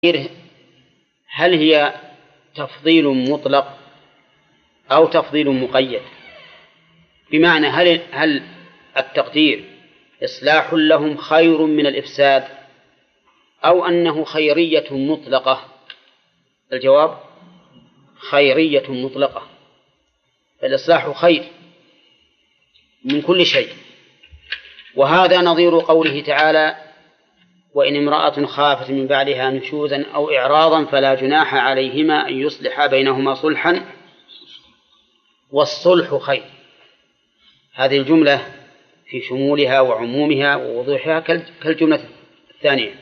هل هي تفضيل مطلق أو تفضيل مقيد؟ بمعنى هل التقدير إصلاح لهم خير من الإفساد أو أنه خيرية مطلقة؟ الجواب خيرية مطلقة، فالإصلاح خير من كل شيء. وهذا نظير قوله تعالى: وإن امرأة خافت من بعدها نشوزا أو إعراضا فلا جناح عليهما أن يصلحا بينهما صلحا والصلح خير. هذه الجملة في شمولها وعمومها ووضوحها كالجملة الثانية.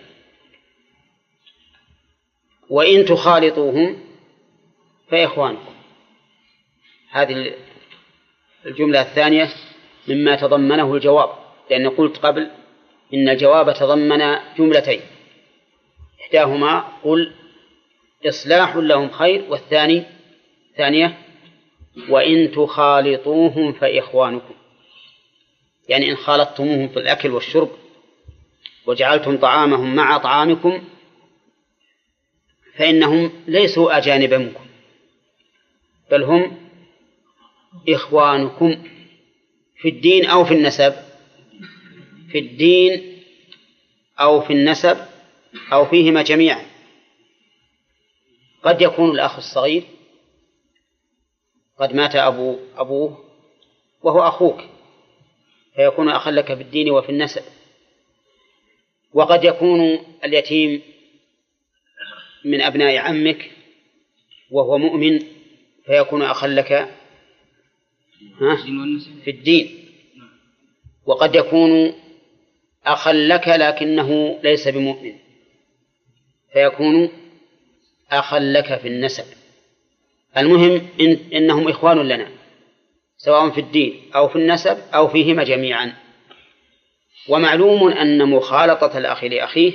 وإن تخالطوهم فإخوانكم، هذه الجملة الثانية مما تضمنه الجواب، لأن قلت قبل إن الجواب تضمن جملتين، إحداهما قل إصلاح لهم خير، ثانية وإن تخالطوهم فإخوانكم، يعني إن خالطتموهم في الأكل والشرب وجعلتم طعامهم مع طعامكم فإنهم ليسوا أجانب منكم، بل هم إخوانكم في الدين أو في النسب، في الدين أو في النسب أو فيهما جميعا. قد يكون الأخ الصغير قد مات أبوه وهو أخوك فيكون أخا لك في الدين وفي النسب، وقد يكون اليتيم من أبناء عمك وهو مؤمن فيكون أخا لك في الدين، وقد يكون أخا لك لكنه ليس بمؤمن فيكون أخا لك في النسب. المهم إنهم إخوان لنا سواء في الدين أو في النسب أو فيهما جميعا. ومعلوم أن مخالطة الأخ لأخيه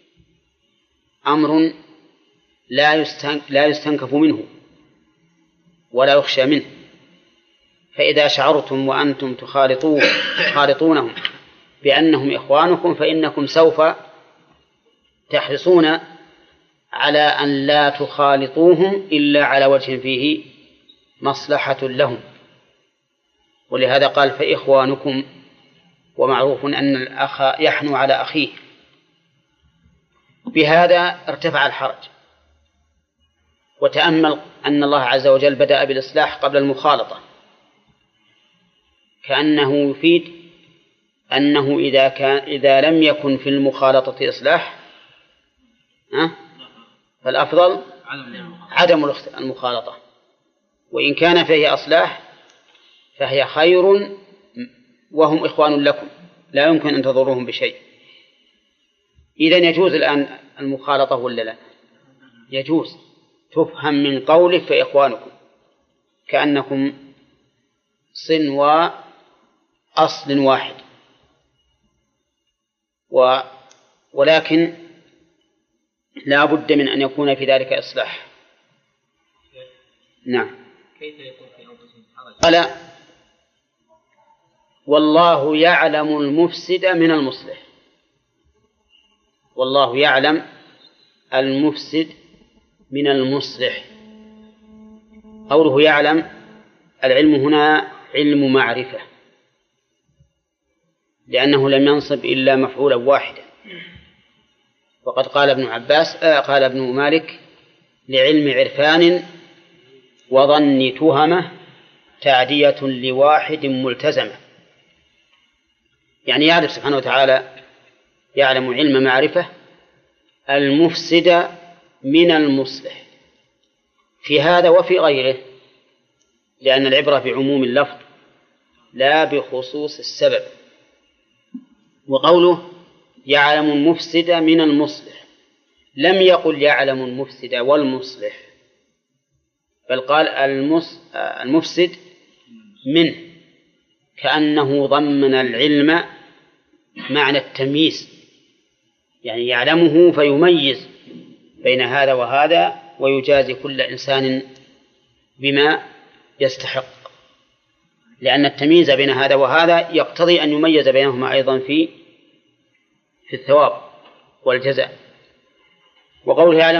أمر لا يستنكف منه ولا يخشى منه، فإذا شعرتم وأنتم تخالطونهم بأنهم إخوانكم فإنكم سوف تحرصون على أن لا تخالطوهم إلا على وجه فيه مصلحة لهم، ولهذا قال فإخوانكم، ومعروف أن الأخ يحنو على أخيه. بهذا ارتفع الحرج. وتأمل أن الله عز وجل بدأ بالإصلاح قبل المخالطة، كأنه يفيد أنه إذا لم يكن في المخالطة إصلاح فالأفضل عدم المخالطة، وإن كان فيه إصلاح فهي خير وهم إخوان لكم لا يمكن أن تضروهم بشيء. إذن يجوز الآن المخالطة ولا لا؟ يجوز، تفهم من قوله فإخوانكم كأنكم صنوا أصل واحد، ولكن لا بد من أن يكون في ذلك إصلاح. نعم. كيف يكون في أنفسهم حرج؟ قال والله يعلم المفسد من المصلح، والله يعلم المفسد من المصلح. قوله يعلم، العلم هنا علم معرفة، لأنه لم ينصب إلا مفعولا واحدا. وقد قال قال ابن مالك لعلم عرفان وظن تهمة تعدية لواحد ملتزمة، يعني يعرف سبحانه وتعالى، يعلم علم معرفة المفسد من المصلح في هذا وفي غيره، لأن العبرة بعموم اللفظ لا بخصوص السبب. وقوله يعلم المفسد من المصلح لم يقل يعلم المفسد والمصلح، بل قال المفسد منه، كأنه ضمن العلم معنى التمييز، يعني يعلمه فيميز بين هذا وهذا ويجازي كل إنسان بما يستحق، لأن التمييز بين هذا وهذا يقتضي أن يميز بينهما أيضا في الثواب والجزاء. وقوله